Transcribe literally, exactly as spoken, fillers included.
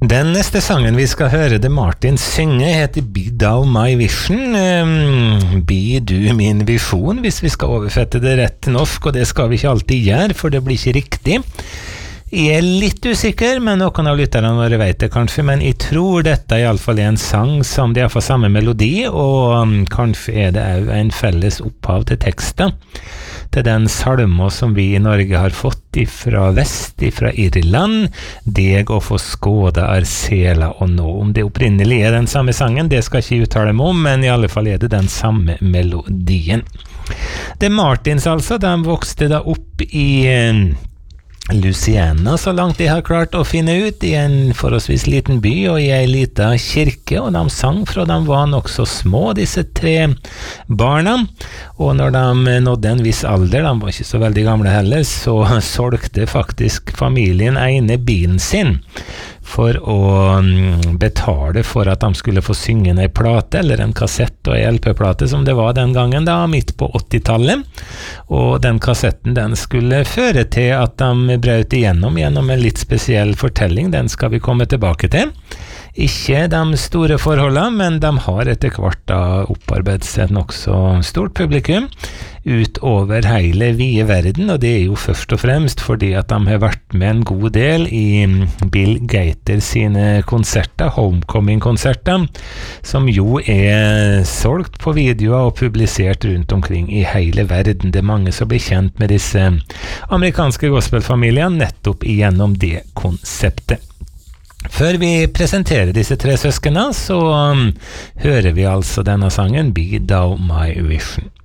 Den neste sangen vi skal høre det Martin synge heter Be Thou My Vision, um, Be du min visjon, hvis vi skal overfette det rett til norsk, og det skal vi ikke alltid gjøre, for det blir ikke riktig. Jeg er litt usikker, men noen av lytterne våre vet det kanskje, men jeg tror dette i alle fall er en sang som de har fått samme melodi, og um, kanskje er det også en felles opphav til teksten, til den salmo som vi i Norge har fått ifra vest, ifra Irland, deg å få skåda er sela og nå. Om det opprinnelig er den samme sangen, det skal ikke jeg uttale meg om, men i alle fall er det den samme melodien. Det Martins altså, de vokste da opp i Louisiana, så langt de har klart å finne ut, i en forholdsvis liten by og i en liten kirke, og de sang fra de var nok så små, disse tre barna, og når de nådde en viss alder, de var ikke så veldig gamle heller, så solgte faktisk familien ene bilen sin for å betale for at de skulle få synge en plate, eller en kassett og en L P-plate som det var den gangen da, midt på åttitallet, og den kassetten den skulle føre til at de brøt igjennom gjennom en litt spesiell fortelling, den skal vi komme tilbake til. Ikke de store forholdene, men de har etter hvert da opparbeidet seg nok så stort publikum utover hele vide verden, og det er jo først og fremst fordi at de har vært med en god del i Bill Gaither sine konserter, Homecoming-konserter, som jo er solgt på videoer og publisert rundt omkring i hele verden. Det er mange som blir kjent med disse amerikanske gospelfamiliene nettopp igjennom det konseptet. Før vi presenterer disse tre søskene, så um, hører vi altså denne sangen Be Thou My Vision.